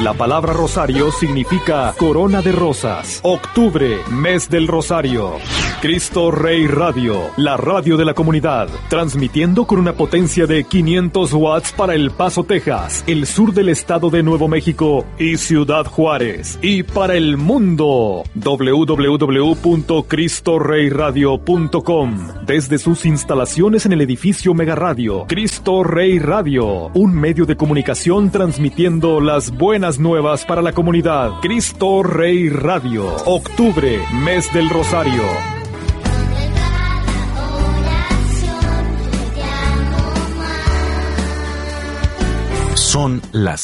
La palabra rosario significa corona de rosas. Octubre, mes del rosario. Cristo Rey Radio, la radio de la comunidad, transmitiendo con una potencia de 500 watts para El Paso, Texas, el sur del estado de Nuevo México y Ciudad Juárez, y para el mundo, www.cristorreyradio.com, desde sus instalaciones en el edificio Mega Radio. Cristo Rey Radio, un medio de comunicación transmitiendo las buenas nuevas para la comunidad. Cristo Rey Radio, octubre, mes del rosario. Son las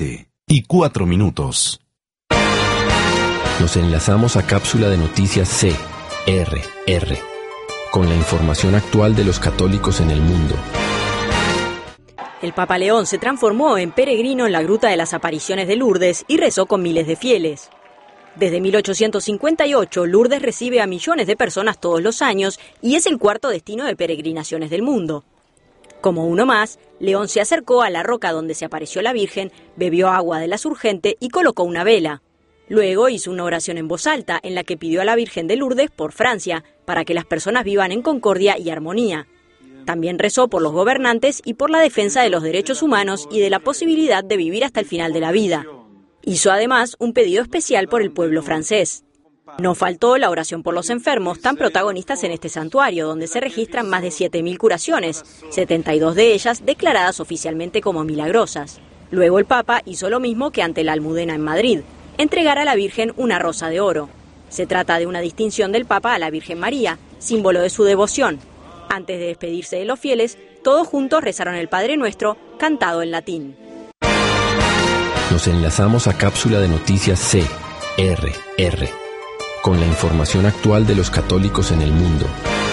7:04. Nos enlazamos a cápsula de noticias CRR, con la información actual de los católicos en el mundo. El Papa León se transformó en peregrino en la Gruta de las Apariciones de Lourdes y rezó con miles de fieles. Desde 1858, Lourdes recibe a millones de personas todos los años y es el cuarto destino de peregrinaciones del mundo. Como uno más, León se acercó a la roca donde se apareció la Virgen, bebió agua de la surgente y colocó una vela. Luego hizo una oración en voz alta en la que pidió a la Virgen de Lourdes por Francia, para que las personas vivan en concordia y armonía. También rezó por los gobernantes y por la defensa de los derechos humanos y de la posibilidad de vivir hasta el final de la vida. Hizo además un pedido especial por el pueblo francés. No faltó la oración por los enfermos, tan protagonistas en este santuario, donde se registran más de 7.000 curaciones, 72 de ellas declaradas oficialmente como milagrosas. Luego el Papa hizo lo mismo que ante la Almudena en Madrid, entregar a la Virgen una rosa de oro. Se trata de una distinción del Papa a la Virgen María, símbolo de su devoción. Antes de despedirse de los fieles, todos juntos rezaron el Padre Nuestro, cantado en latín. Nos enlazamos a cápsula de noticias CRR, con la información actual de los católicos en el mundo.